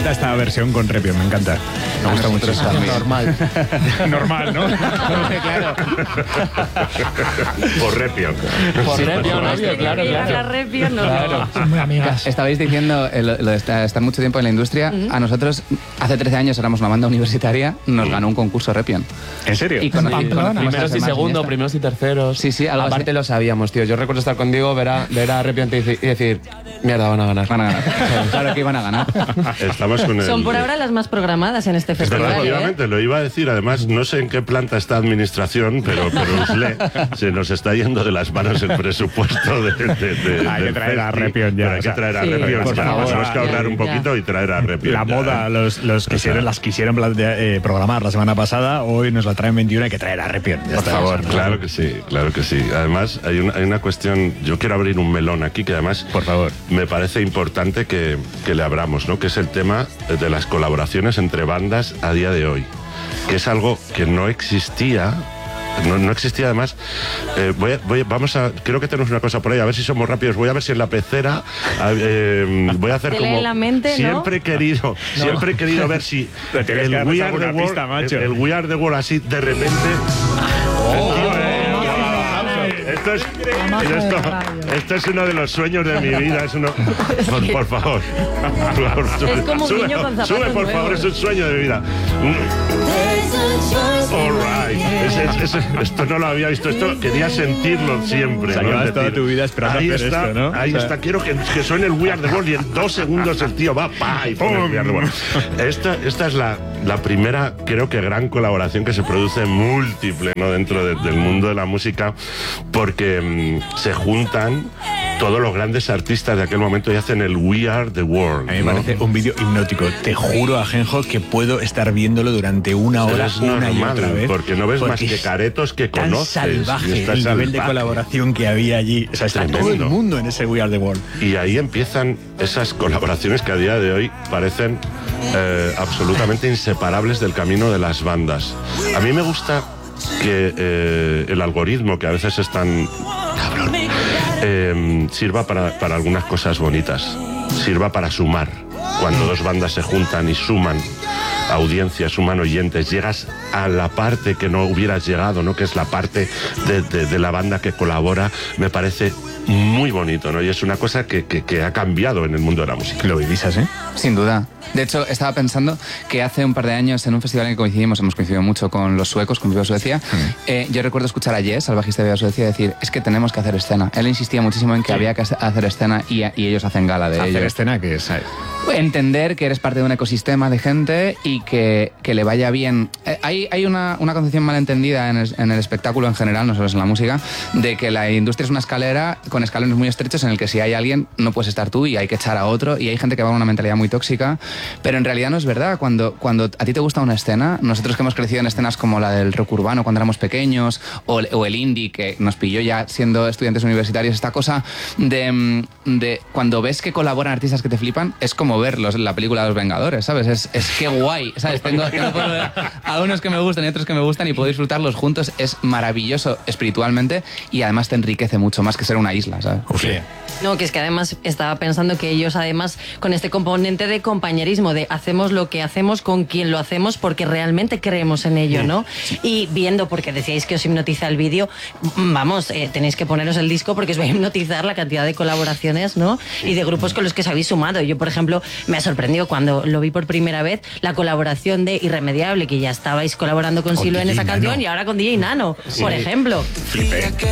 encanta esta versión con Repion, me encanta. Me gusta mucho. Normal. Normal, ¿no? Claro. Por Repion. Por Repion, obvio, claro. La Repion, no. Claro. Son muy amigas. Estabais diciendo lo de estar mucho tiempo en la industria. A nosotros, hace 13 años éramos una banda universitaria, nos ganó un concurso Repion. ¿En serio? Y Primeros y segundos, primeros y terceros. Sí, algo aparte así. lo sabíamos, tío. Yo recuerdo estar contigo, ver a Repion y decir, mierda, van a ganar. Claro que iban a ganar. Estamos con el... Son por ahora las más programadas en este festival. Efectivamente, lo iba a decir. Además, no sé en qué planta está administración, pero USLE se nos está yendo de las manos el presupuesto de hay que traer a Repion ya. Hay que traer a Repion. Por favor, tenemos que ahorrar un poquito y traer a Repion. La moda, las quisieron programar la semana pasada, hoy nos la traen 21, hay que traer a Repion. Por favor, claro que sí. Además, hay una cuestión, yo quiero abrir un melón aquí que además, por favor, me parece importante que le abramos, ¿no? Que es el tema de las colaboraciones entre bandas a día de hoy, que es algo que no existía. No existía además. Creo que tenemos una cosa por ahí, a ver si somos rápidos. Voy a ver si en la pecera voy a hacer como la mente, siempre he querido ver si el We Are the World así de repente. Esto es uno de los sueños de mi vida. Es uno. Por favor. Es como un niño con zapatos sube, por favor, nuevos. es un sueño de mi vida. All right. Esto no lo había visto. Esto quería sentirlo siempre. O sea, llevas toda tu vida esperando ahí hacer está, esto, ¿no? Ahí está. Quiero que suene el We Are the World y en 2 segundos el tío va y pone el We Are the World. Esta es la primera, creo que gran colaboración que se produce múltiple, ¿no? Dentro del mundo de la música, porque se juntan todos los grandes artistas de aquel momento y hacen el We Are the World. A mí me parece un vídeo hipnótico. Te juro, Ajenjo, que puedo estar viéndolo durante una hora, es una y normal, otra vez. porque no ves más que caretos que tan conoces. Salvaje el nivel de colaboración que había allí. O sea, está todo el mundo en ese We Are the World. Y ahí empiezan esas colaboraciones que a día de hoy parecen absolutamente inseparables del camino de las bandas. A mí me gusta que el algoritmo, que a veces es tan cabrón, sirva para algunas cosas bonitas, sirva para sumar. Cuando dos bandas se juntan y suman audiencias, suman oyentes, llegas a la parte que no hubieras llegado, ¿no? Que es la parte de la banda que colabora. Me parece muy bonito, ¿no? Y es una cosa que ha cambiado en el mundo de la música. ¿Lo vivís así? Sin duda. De hecho, estaba pensando que hace un par de años en un festival en que coincidimos, hemos coincidido mucho con los suecos, con Viva Suecia, yo recuerdo escuchar a Jess, al bajista de Viva Suecia, decir, es que tenemos que hacer escena. Él insistía muchísimo en que había que hacer escena y ellos hacen gala de ello. ¿Hacer escena qué es? Entender que eres parte de un ecosistema de gente y que le vaya bien. Hay una concepción malentendida en el espectáculo en general, no solo en la música, de que la industria es una escalera con escalones muy estrechos en el que si hay alguien no puedes estar tú y hay que echar a otro, y hay gente que va con una mentalidad muy tóxica, pero en realidad no es verdad. Cuando a ti te gusta una escena, nosotros que hemos crecido en escenas como la del rock urbano cuando éramos pequeños, o el indie que nos pilló ya siendo estudiantes universitarios, esta cosa de cuando ves que colaboran artistas que te flipan, es como verlos en la película de Los Vengadores, ¿sabes? Es que guay, ¿sabes? Tengo a unos que me gustan y otros que me gustan y puedo disfrutarlos juntos. Es maravilloso espiritualmente y además te enriquece mucho más que ser una isla, ¿sabes? Sí. No, que es que además estaba pensando que ellos además con este componente de compañerismo, de hacemos lo que hacemos con quien lo hacemos porque realmente creemos en ello, ¿no? Y viendo, porque decíais que os hipnotiza el vídeo, vamos, tenéis que poneros el disco porque os va a hipnotizar la cantidad de colaboraciones, ¿no? Y de grupos con los que os habéis sumado. Yo, por ejemplo, me ha sorprendido cuando lo vi por primera vez la colaboración de Irremediable, que ya estabais colaborando con Silo en esa canción, y ahora con DJ Nano, por ejemplo. Flipé.